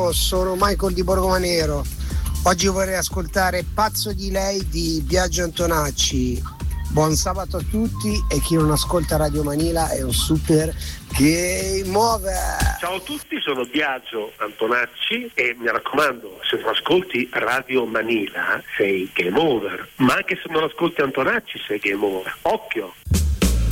buongiorno, sono Michael di Borgomanero. Oggi vorrei ascoltare Pazzo di lei di Biagio Antonacci. Buon sabato a tutti e chi non ascolta Radio Manila è un super game over. Ciao a tutti, sono Biagio Antonacci e mi raccomando, se non ascolti Radio Manila sei game over, ma anche se non ascolti Antonacci sei game over. Occhio!